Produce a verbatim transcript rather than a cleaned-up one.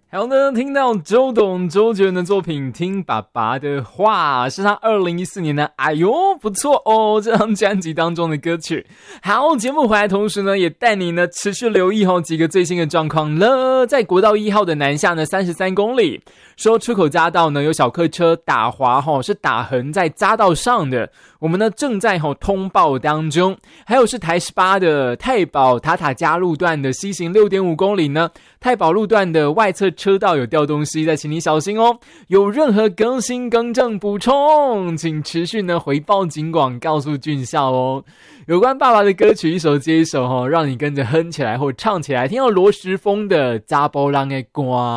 好呢，听到周董周杰伦的作品《听爸爸的话》，是他二零一四年的哎呦不错哦这张专辑当中的歌曲。好，节目回来同时呢，也带你呢持续留意哦几个最新的状况了。在国道一号的南下呢三十三公里，说出口匝道呢有小客车打滑齁，是打横在匝道上的，我们呢正在齁通报当中。还有是台十八的太保塔塔加路段的西行 六点五公里呢，太保路段的外侧车道有掉东西，再请你小心哦。有任何更新更正补充，请持续呢回报警广，告诉军校哦。有关爸爸的歌曲一首接一首哦，让你跟着哼起来或唱起来。听到罗时丰的《查甫人的歌》。